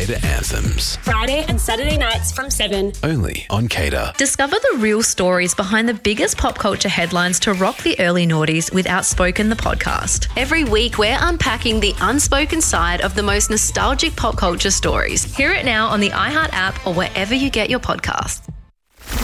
Cater Anthems. Friday and Saturday nights from 7. Only on Cater. Discover the real stories behind the biggest pop culture headlines to rock the early noughties with Outspoken, the podcast. Every week, we're unpacking the unspoken side of the most nostalgic pop culture stories. Hear it now on the iHeart app or wherever you get your podcasts.